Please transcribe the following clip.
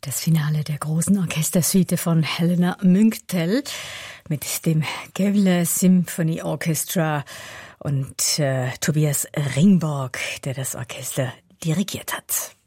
Das Finale der großen Orchestersuite von Helena Münktel mit dem Gävle Symphony Orchestra und Tobias Ringborg, der das Orchester dirigiert hat.